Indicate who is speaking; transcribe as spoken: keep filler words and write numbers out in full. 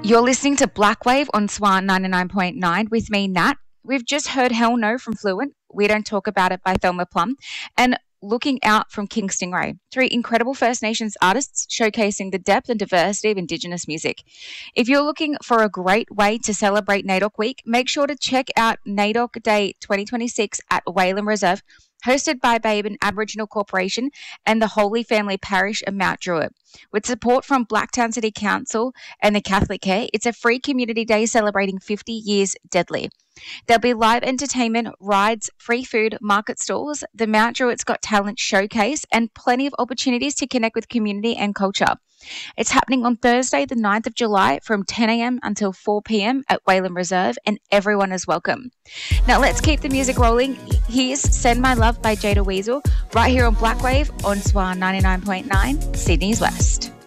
Speaker 1: You're listening to Blackwave on Swan ninety-nine point nine with me, Nat. We've just heard Hell No from Fluent, We Don't Talk About It by Thelma Plum, and Looking Out from King Stingray, three incredible First Nations artists showcasing the depth and diversity of Indigenous music. If you're looking for a great way to celebrate NAIDOC Week, make sure to check out NAIDOC Day twenty twenty-six at Wayland Reserve, hosted by Baben Aboriginal Corporation and the Holy Family Parish of Mount Druitt. With support from Blacktown City Council and the Catholic Care, it's a free community day celebrating fifty years deadly. There'll be live entertainment, rides, free food, market stalls, the Mount Druitt's Got Talent showcase, and plenty of opportunities to connect with community and culture. It's happening on Thursday, the ninth of July from ten a.m. until four p.m. at Wayland Reserve, and everyone is welcome. Now let's keep the music rolling. Here's Send My Love by Jada Weasel, right here on Blackwave on Swan ninety-nine point nine, Sydney's West.